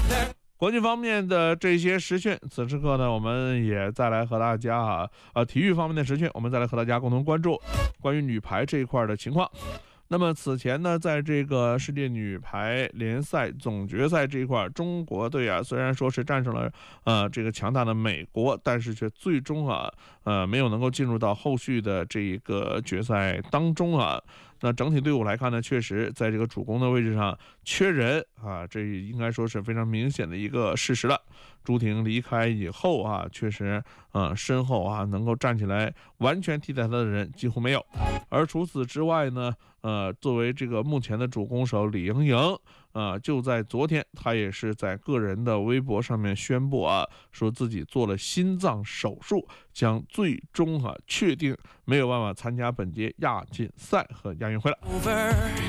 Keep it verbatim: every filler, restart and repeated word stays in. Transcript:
国际方面的这些时讯，此时刻呢，我们也再来和大家啊，呃，体育方面的时讯，我们再来和大家共同关注关于女排这一块的情况。那么此前呢，在这个世界女排联赛总决赛这一块，中国队啊，虽然说是战胜了呃这个强大的美国，但是却最终啊，呃没有能够进入到后续的这个决赛当中啊。那整体队伍来看呢，确实在这个主攻的位置上缺人啊，这应该说是非常明显的一个事实了。朱婷离开以后啊，确实，呃，身后啊能够站起来完全替代他的人几乎没有。而除此之外呢，呃，作为这个目前的主攻手李盈莹，呃，就在昨天，她也是在个人的微博上面宣布啊，说自己做了心脏手术，将最终啊确定没有办法参加本届亚锦赛和亚运会了。